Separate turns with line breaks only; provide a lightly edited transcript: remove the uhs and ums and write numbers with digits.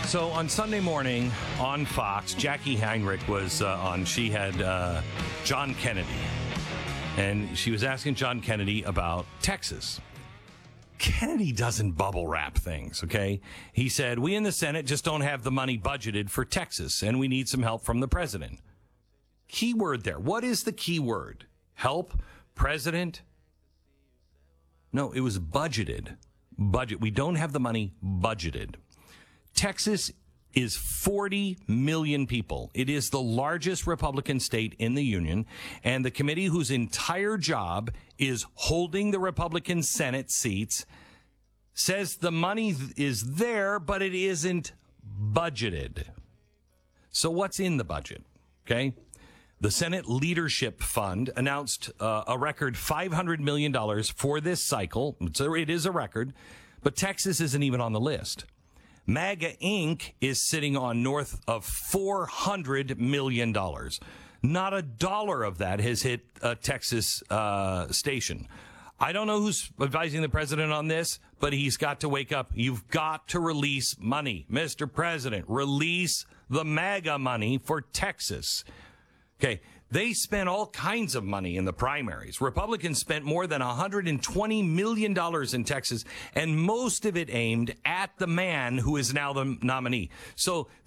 So on Sunday morning on Fox, Jackie Heinrich was on. She had John Kennedy, and she was asking John Kennedy about Texas. Kennedy doesn't bubble wrap things, okay? He said, we in the Senate just don't have the money budgeted for Texas, and we need some help from the president. Key word there. What is the key word? Help? President? No, it was budgeted. Budget. We don't have the money budgeted. Texas is 40 million people. It is the largest Republican state in the union, and the committee whose entire job is holding the Republican Senate seats says the money is there, but it isn't budgeted. So what's in the budget? Okay. The Senate Leadership Fund announced a record $500 million for this cycle. So it is a record, but Texas isn't even on the list. MAGA Inc. is sitting on north of $400 million. Not a dollar of that has hit a Texas station. I don't know who's advising the president on this, but he's got to wake up. You've got to release money. Mr. President, release the MAGA money for Texas. Okay, they spent all kinds of money in the primaries. Republicans spent more than $120 million in Texas, and most of it aimed at the man who is now the nominee. So